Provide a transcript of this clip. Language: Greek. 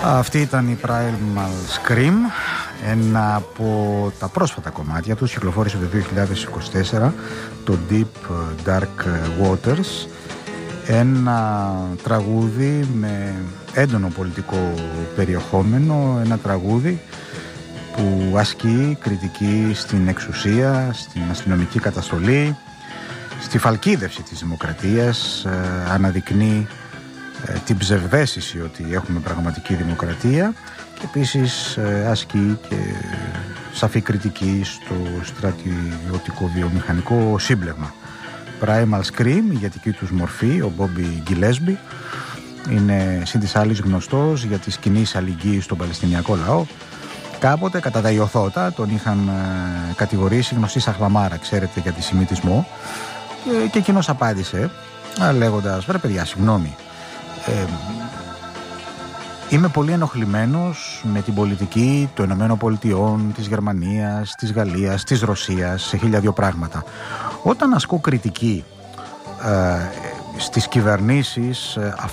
Αυτή ήταν η Primal Scream, ένα από τα πρόσφατα κομμάτια τους, κυκλοφόρησε το 2024, το Deep Dark Waters, ένα τραγούδι με έντονο πολιτικό περιεχόμενο, ένα τραγούδι που ασκεί κριτική στην εξουσία, στην αστυνομική καταστολή, στη φαλκίδευση της δημοκρατίας, αναδεικνύει την ψευδαίσθηση ότι έχουμε πραγματική δημοκρατία και επίσης ασκεί και σαφή κριτική στο στρατιωτικό βιομηχανικό σύμπλεγμα. Primal Scream, η ηγετική τους μορφή, ο Μπόμπι Γκιλέσμπι, είναι συν της άλλης γνωστός για τις κινήσεις αλληλεγγύης στον Παλαιστινιακό λαό. Κάποτε κατά τα Ιωθώτα τον είχαν κατηγορήσει γνωστή σαχλαμάρα, ξέρετε, για αντισημιτισμό, και εκείνος απάντησε λέγοντας: «Βρε παιδιά, συγγνώμη, είμαι πολύ ενοχλημένος με την πολιτική των Ηνωμένων Πολιτειών, της Γερμανίας, της Γαλλίας, της Ρωσίας, σε 1002 πράγματα. Όταν ασκώ κριτική στις κυβερνήσεις